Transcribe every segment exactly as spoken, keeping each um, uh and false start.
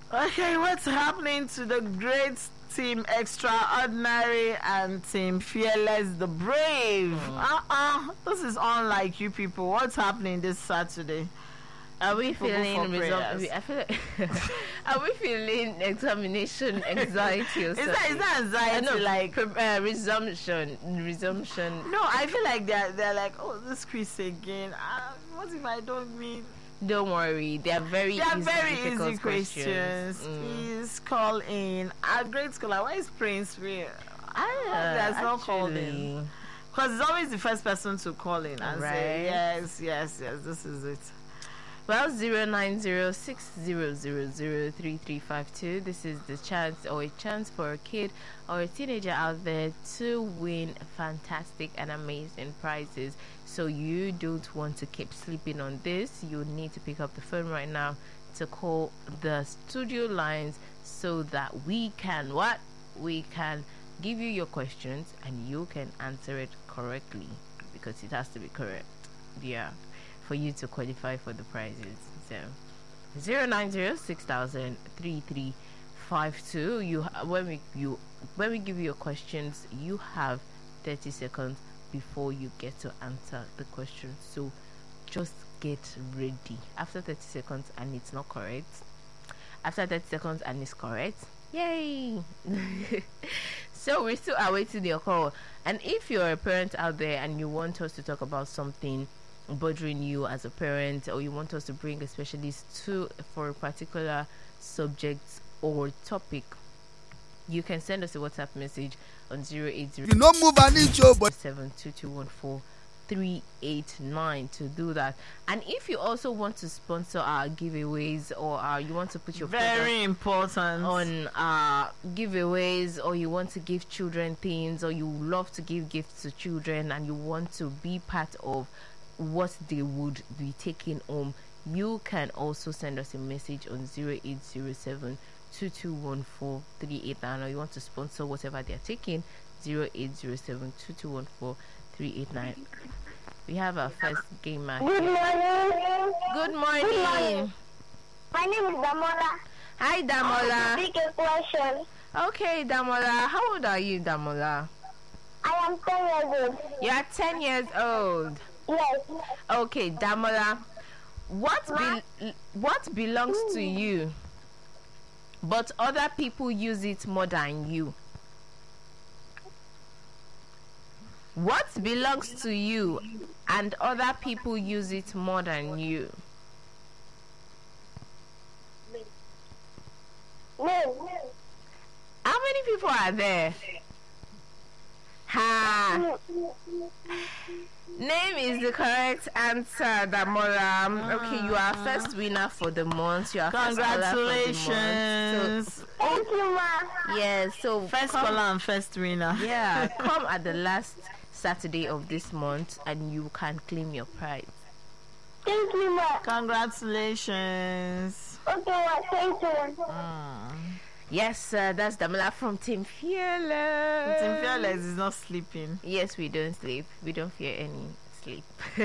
Okay, what's happening to the great Team Extraordinary and Team Fearless the Brave? Mm. Uh-uh. This is unlike you people. What's happening this Saturday? Are we People feeling for result? prayers. I feel like are we feeling examination anxiety or Is something? that is that anxiety I know, like? pre- uh, resumption, resumption. No, I feel like they're they're like, oh, this Chris again. Uh, what if I don't mean? Don't worry, they are very They are easy, very difficult easy questions. Mm. Please call in. Our great scholar, why is Prince real? Ah, That's not called in. actually. Because it's always the first person to call in and Right. say, yes, yes, yes, this is it. Well, zero nine zero six zero zero zero three three five two. This is the chance or a chance for a kid or a teenager out there to win fantastic and amazing prizes. So you don't want to keep sleeping on this. You need to pick up the phone right now to call the studio lines so that we can what? We can give you your questions and you can answer it correctly because it has to be correct. Yeah. For you to qualify for the prizes. So zero nine zero six thousand three three five two. You ha- when we you when we give you your questions, you have thirty seconds before you get to answer the question. So just get ready. After thirty seconds and it's not correct. After thirty seconds and it's correct. Yay! So we're still awaiting your call. And if you're a parent out there and you want us to talk about something bothering you as a parent, or you want us to bring a specialist to for a particular subject or topic, you can send us a WhatsApp message on zero eight zero You no move an inch, oh, but seven two two one four three eight nine to do that. And if you also want to sponsor our giveaways, or uh, you want to put your product Very important. on uh giveaways, or you want to give children things, or you love to give gifts to children and you want to be part of what they would be taking home, you can also send us a message on zero eight zero seven two two one four three eight nine, or you want to sponsor whatever they're taking, zero eight zero seven two two one four three eight nine. We have our first gamer Good here. morning. Good morning. Good morning. My name is Damola. Hi I want Damola. to ask a question. Okay Damola, how old are you Damola? I am ten years old. You are ten years old. Yes. Okay, Damola, what be- what belongs to you, but other people use it more than you? What belongs to you, and other people use it more than you? No. How many people are there? Ha! Name is the correct answer, Damola. Okay, you are first winner for the month. You are first caller for the month. Congratulations. Thank you, ma. So, yeah, so First come- caller and first winner. Yeah, come at the last Saturday of this month and you can claim your prize. Thank you, ma. Congratulations. Okay, ma. Thank you. Mm. Yes, uh, that's Damola from Team Fearless. Team Fearless is not sleeping. Yes, we don't sleep. We don't fear any sleep.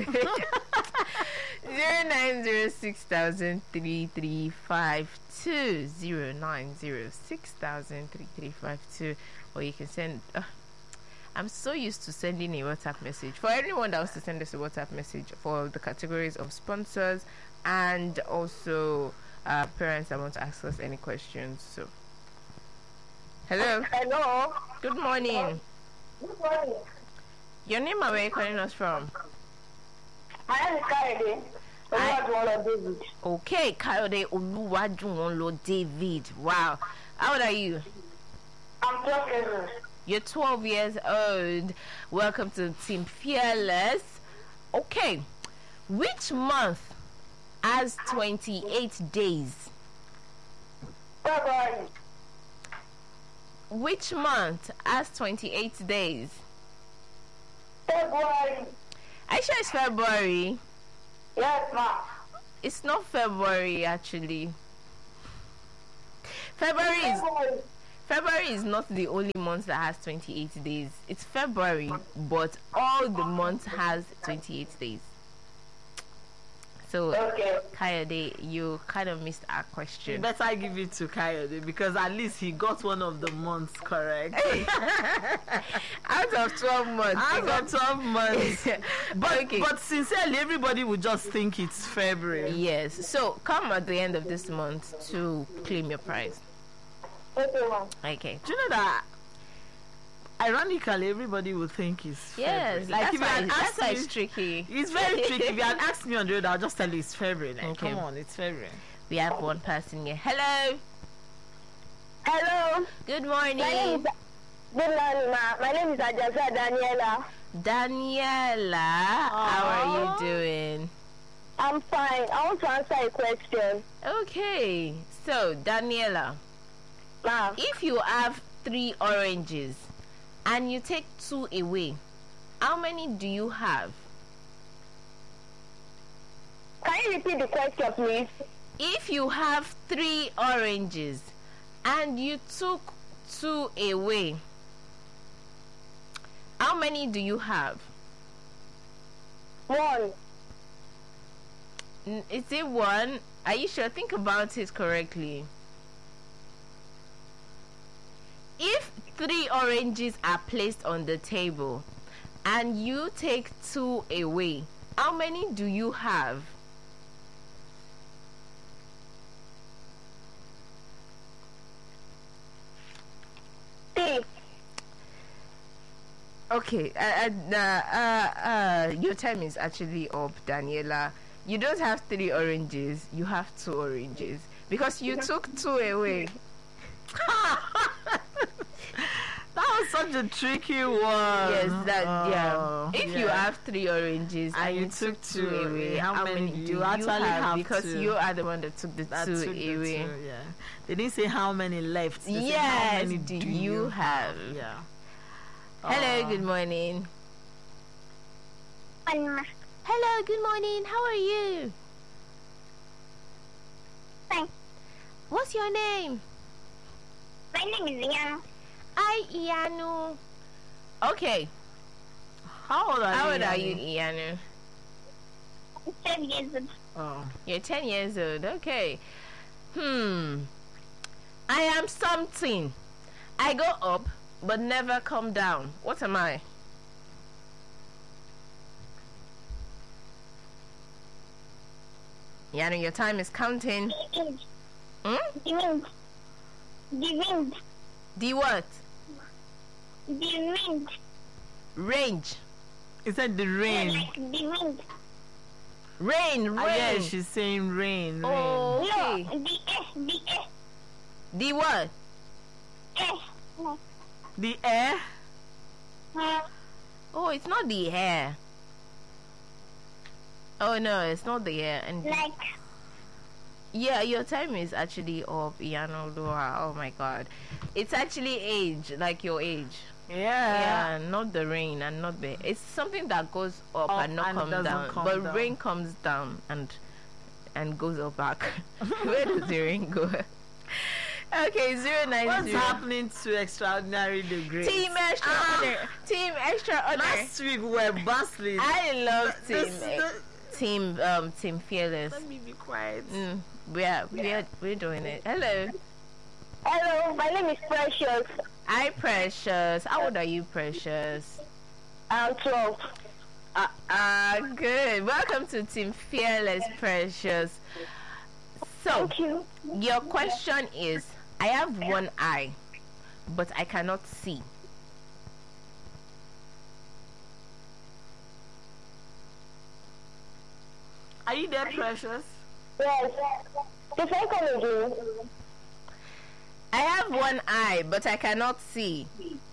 Zero nine zero six thousand three three five two zero nine zero six thousand three three five two, or you can send. Uh, I'm so used to sending a WhatsApp message. For anyone that wants to send us a WhatsApp message for the categories of sponsors and also uh, parents that want to ask us any questions. So, hello. Hello. Good morning. Good morning. Your name and where are you calling us from? My name is Kayode. Oluwajuwon David. Okay, Kayode Oluwajuwon David. Wow. How old are you? I'm twelve years old. You're twelve years old. Welcome to Team Fearless. Okay. Which month has twenty-eight days? February. Which month has twenty-eight days? February. Are you sure it's February? Yes, ma. It's not February, actually. February is February. February is not the only month that has twenty-eight days. It's February, but all the months has twenty-eight days. So, Okay. Kayode, you kind of missed our You question. better give it to Kayode because at least he got one of the months correct. Out of twelve months, I you got twelve months. But, Okay. but sincerely, everybody would just think it's February. Yes. So, come at the end of this month to claim your prize. Okay, ma'am. Okay. Do you know that? Ironically, everybody would think it's February. Yes, that's if you why, had that's asked why me, it's tricky. it's very tricky. If you had asked me on the road, I'll just tell you it's February. Like, Okay. come on, it's February. We have one person here. Hello. Hello. Good My name morning. is. Good morning, ma'am. My name is Ajaza Daniela. Daniela. How are Aw. you doing? I'm fine. I want to answer a question, Okay. So, Daniela, ma'am. if you have three oranges and you take two away, how many do you have? Can you repeat the question, please? If you have three oranges and you took two away, how many do you have? One. N- Is it one? Are you sure? Think about it correctly. If three oranges are placed on the table and you take two away, how many do you have? Three. Okay, uh, uh, uh, uh, your time is actually up, Daniela. You don't have three oranges, you have two oranges because you took two away. That was such a tricky one. Yes, that yeah. Oh, If yeah. you have three oranges and, And you you took took two two away, away, how, how many, many do you you actually have? have Because two. you are the one that took the That two took the away. two, yeah. They didn't say how many left. They said Yes, how many do do you have? Yeah. Hello, Oh. good morning. One. Hello, good morning. How are you? Fine. What's your name? My name is Ian. Hi, Ianu. Okay, How old are how you? old are you, Yanni? Ianu? I'm seven years old. Oh. You're ten years old. Okay. Hmm. I am something. I go up but never come down. What am I? Yana, your time is counting. The wind. Hmm? The wind. The wind. The what? The wind. Range. It said the rain. Like the wind. Rain, rain. Ah, yeah, she's saying rain. Rain. Oh, okay. No, the air. The air. The what? Air. No. The air. Uh, Oh, it's not the hair. Oh no, it's not the hair. And like. yeah, your time is actually up, Iano Dora. Oh my god. It's actually age, like your age. Yeah. Yeah, not the rain and not the. It's something that goes up, Up and not and come doesn't down. come but down. rain comes down and and goes up back. Where does the rain go? Okay, zero nine What's zero. happening to Extraordinary the Great? Team extraordinary. Team extraordinary. Last week we were bustling. I love This- team. this- Team um team fearless. Let me be quiet. Mm, we're we're we're doing it. Hello. Hello, my name is Precious. Hi, Precious. How old are you, Precious? I'm twelve. Ah, uh, uh, good. Welcome to Team Fearless, Precious. So, Thank you. your question is, I have one eye, but I cannot see. Are you there, Precious? Yes. The phone come again. I have one eye, but I cannot see.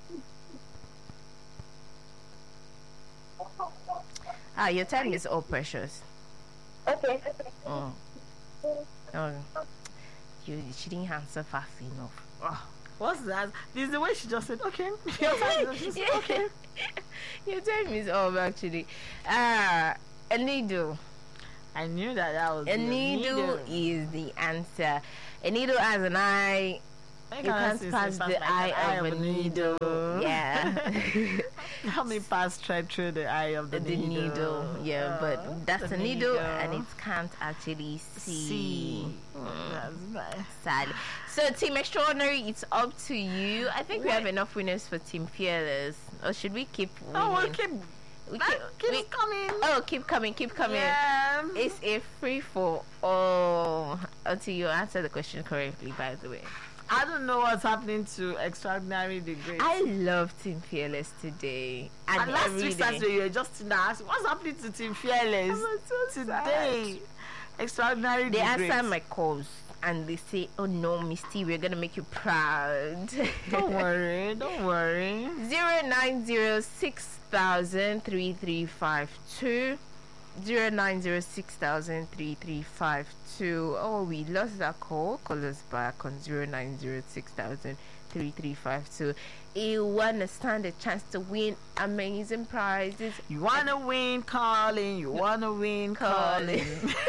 Ah, your time is up, Precious. Okay. Oh. Oh. You, she didn't answer fast enough. Oh. What's that? This is the way she just said, okay. Your time is just, okay. Your time is up, actually. Ah, a needle. I knew that that was A the needle is the answer. A needle has an eye. I You can't see pass stuff the like eye that. of a needle. Yeah. How many pass thread through the eye of the, The needle? needle, yeah, Uh, but that's the a needle, needle. and it can't actually see. See. That's nice. Sad. So, Team Extraordinary, it's up to you. I think we have enough winners for Team Fearless. Or should we keep winning? Oh, we'll keep, We that keep- keeps we- coming. Oh, keep coming, keep coming. Yeah. It's a free for all until you answer the question correctly, by the way. I don't know what's happening to Extraordinary the Great. I love Team Fearless today. And, And last every week day. Saturday, you were just in the house. What's happening to Team Fearless today? Extraordinary They the answer Great. my calls and they say, "Oh no, Misty, we're gonna make you proud." Don't worry, don't worry. Zero nine zero six thousand three three five two. Zero nine zero six thousand three three five two. Oh, we lost that call. Call us back on zero nine zero six thousand three three five two. You wanna stand a chance to win amazing prizes? You wanna win, calling. You wanna win, calling.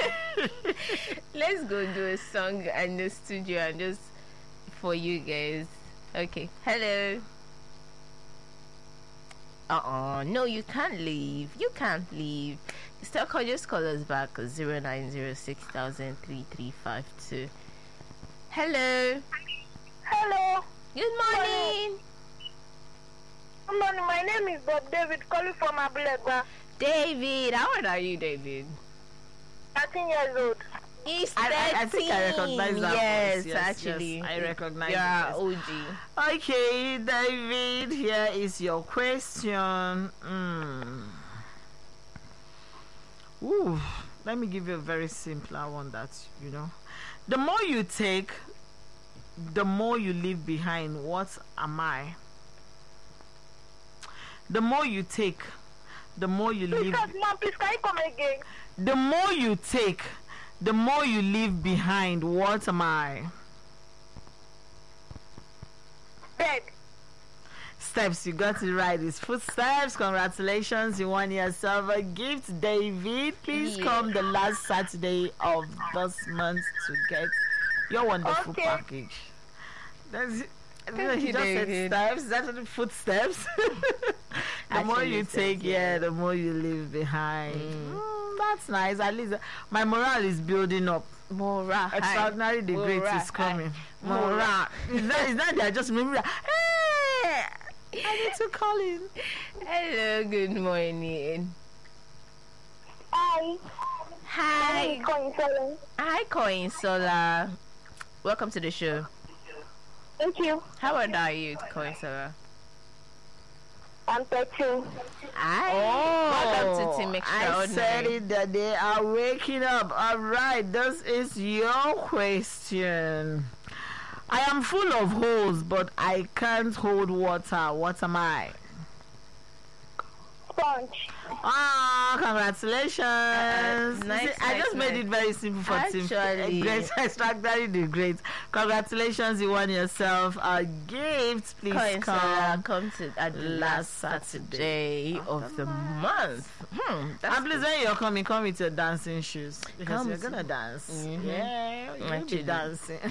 Let's go do a song in the studio and just for you guys. Okay. Hello. Uh-uh. No, you can't leave. You can't leave. Still call, just call us back zero nine zero six thousand three three five two. Hello. Hello. Good morning. Good morning. My name is Bob David, calling from Abulegba. David. How old are you, David? thirteen years old. He's I- I- I think I thirteen. recognize that Yes, voice. Yes, actually. yes, I recognize Yeah, the O G. Okay, David, here is your question. Mm. Ooh, let me give you a very simpler one that, you know. The more you take, the more you leave behind. What am I? The more you take, the more you Please, leave. mom, please, can you come again? The more you take, the more you leave behind. What am I? Bed. Steps, you got it right. It's footsteps. Congratulations, you won yourself a gift, David. Please Yeah. come the last Saturday of this month to get your wonderful Okay. package. That's it. Thank He you, just David. said steps. That's the footsteps. The more Actually you says, take, yeah, yeah. the more you leave behind. Mm. Mm, that's nice. At least uh, my morale is building up. Mora. Extraordinary the Great Mora. is coming. Mora. Mora. Is that, is that they're just maybe like, hey, I need to call in. Hello, good morning. Hi. Hi. Calling, calling. Hi, Coin Sola. Welcome to the show. Thank you. How old are you, Coin Sola? I'm thirteen. Hi. Welcome to Team I said Extraordinary. it that they are waking up. All right, this is your question. I am full of holes, but I can't hold water. What am I? Sponge. Ah, congratulations! Uh, You nice, see, I nice, just made nice. it very simple for Team Actually. Great Extraordinary the Great. Congratulations, you won yourself a gift. Please Coin Sola, come. come to at the last Last Saturday of the month. Hmm, that's And please, when you're coming, come with your dancing shoes because Come you're to- gonna dance. Mhm. Yeah, you'll Actually. be dancing.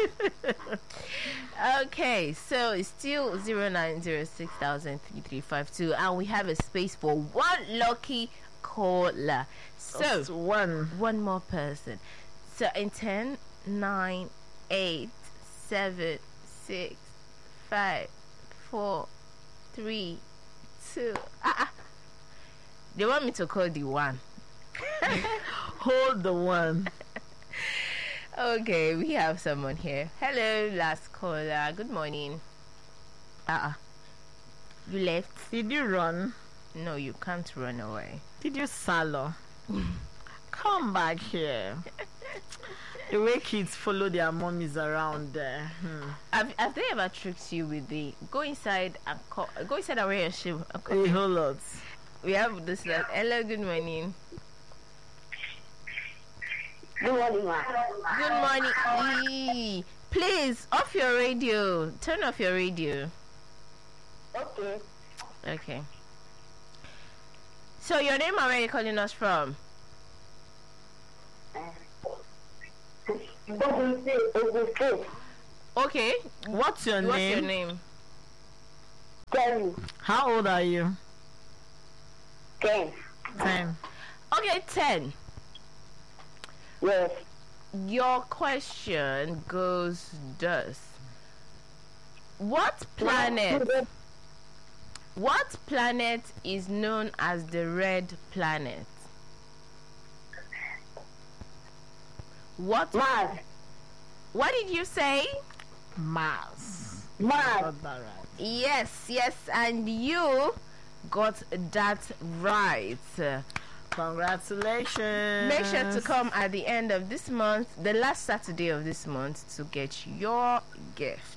Okay, so it's still zero nine zero six thousand three three five two, and we have a space for one lucky caller. So Just one. one more person. So in ten, nine, eight, seven, six, five, four, three, two. Ah, ah. They want me to call the one. Hold the one. Okay, we have someone here. Hello, last caller. Good morning. Uh-uh. You left? Did you run? No, you can't run away. Did you salo? Come back here. The way kids follow their mommies around there. Hmm. Have, have they ever tricked you with the go inside and call, go inside and wear your shoe? And call A me? whole lot. We have this. Like, hello, good morning. Good morning, ma. Good morning. Eee. Please off your radio. Turn off your radio. Okay. Okay. So your name and where you calling us from? Ogun State, Ogun State. Okay. What's your What's name? your name? Kelly, How old are you? Ten. ten. Okay, ten. Yes. Your question goes thus. What planet what planet is known as the red planet? What Mars. What did you say? Mars. Mars. Got that right. Yes, yes, and you got that right. Congratulations. Make sure to come at the end of this month, the last Saturday of this month, to get your gift.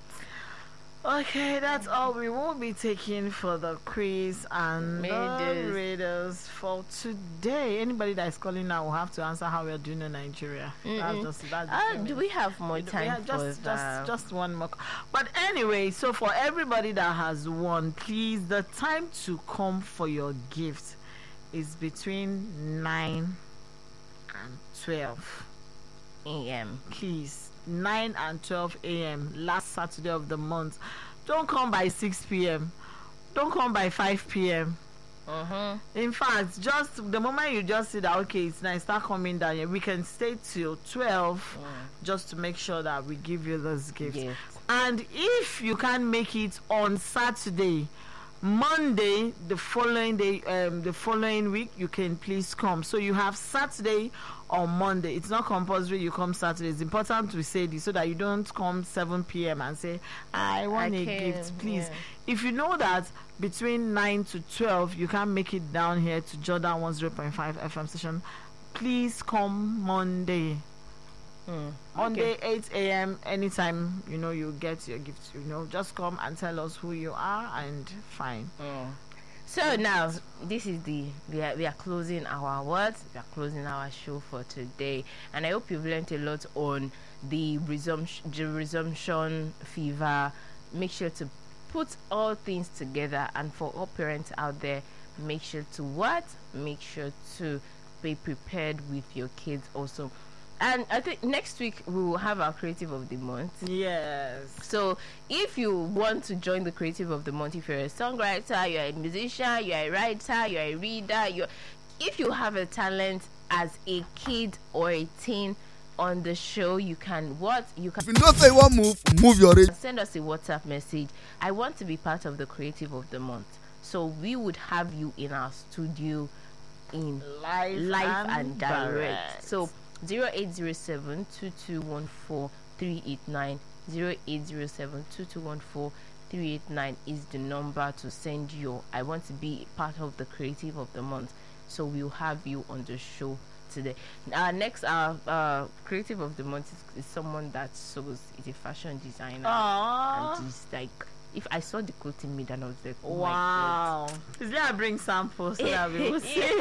Okay, that's all we will be taking for the quiz and the Maidens. readers for today. Anybody that is calling now will have to answer how we are doing in Nigeria. That's Mm-mm. just that's Uh, just do we have more We do- time yeah, for just, that? just, just one more. But anyway, so for everybody that has won, please, the time to come for your gift is between nine and twelve A M Please, nine and twelve a.m. last Saturday of the month. Don't come by six p.m. Don't come by five p.m. Mm-hmm. In fact, just the moment you just see that, okay, it's nice, start coming down here, we can stay till twelve Mm. just to make sure that we give you this gift. Gift. And if you can't make it on Saturday, Monday, the following day, um, the following week, you can please come. So you have Saturday or Monday. It's not compulsory you come Saturday. It's important to say this so that you don't come seven p.m. and say, I want I a can, gift, please. yeah. If you know that between nine to twelve, you can't make it down here to Jordan one oh point five F M station, please come Monday. Mm. Monday, eight a.m. anytime, you know, you get your gift. You know, just come and tell us who you are and fine. Mm. So now, this is the we are, we are closing our words. We are closing our show for today, and I hope you've learned a lot on the resumption, the resumption fever. Make sure to put all things together, and for all parents out there, make sure to what? Make sure to be prepared with your kids also. And I think next week we will have our creative of the month. Yes. So if you want to join the creative of the month, if you're a songwriter, you're a musician, you're a writer, you're a reader, you're if you have a talent as a kid or a teen on the show, you can what? You can If you don't say one move, move your rate. send us a WhatsApp message. I want to be part of the creative of the month. So we would have you in our studio in Live, live and, and direct. direct. So zero eight zero seven two two one four three eight nine zero eight zero seven two two one four three eight nine is the number to send your I want to be part of the creative of the month. So we'll have you on the show today. Uh, next, our uh, creative of the month is, is someone that sews. Is a fashion designer. Aww. And he's like, if I saw the clothing made, and I was like, oh my God. Wow. Is there a bring samples so that we will see? All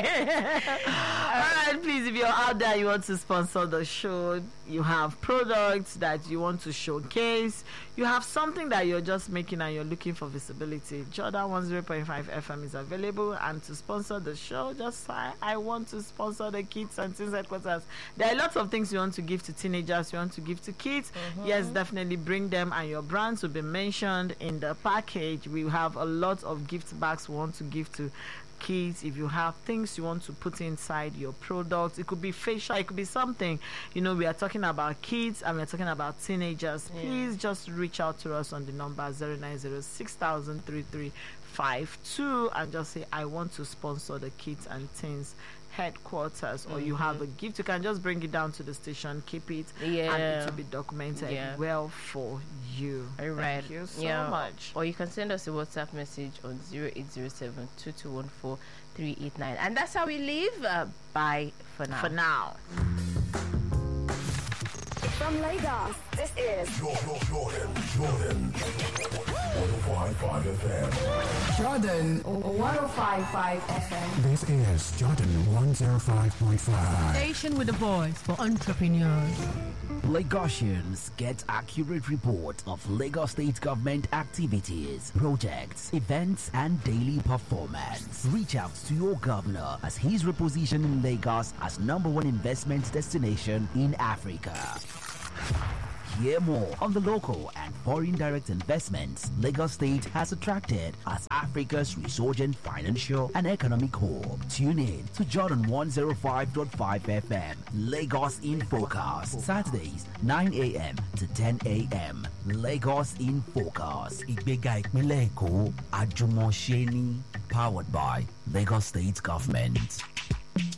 right, please, if you're out there, you want to sponsor the show, you have products that you want to showcase, you have something that you're just making and you're looking for visibility, Jordan one oh point five F M is available. And to sponsor the show, just say, I want to sponsor the kids and teens headquarters. There are lots of things you want to give to teenagers, you want to give to kids. Mm-hmm. Yes, definitely bring them, and your brands will be mentioned in the package. We have a lot of gift bags we want to give to kids. If you have things you want to put inside your products, it could be facial, it could be something, you know, we are talking about kids and we're talking about teenagers. Yeah. Please just reach out to us on the number zero nine zero six thousand three three five two and just say, I want to sponsor the kids and teens headquarters. Or you have a gift, you can just bring it down to the station, keep it, Yeah. and it will be documented Yeah. well for you. All right. Thank you so Yeah. much. Or you can send us a WhatsApp message on zero eight zero seven two two one four three eight nine. And that's how we leave. Uh, bye for now. For now. From Lagos, this is Jordan, Jordan, Jordan. one oh five point five F M. Jordan one oh five point five F M. This is Jordan one oh five point five. Station with a voice for entrepreneurs. Lagosians get accurate report of Lagos State government activities, projects, events, and daily performance. Reach out to your governor as he's repositioning Lagos as number one investment destination in Africa. hear more on the local and foreign direct investments Lagos State has attracted as Africa's resurgent financial and economic hub. Tune in to Jordan one oh five point five F M, Lagos in Focus, Saturdays nine a m to ten a m Lagos in Focus. Ìgbéga ìpínlẹ̀ Èkó, àjùmọ̀ṣe ni, powered by Lagos State Government.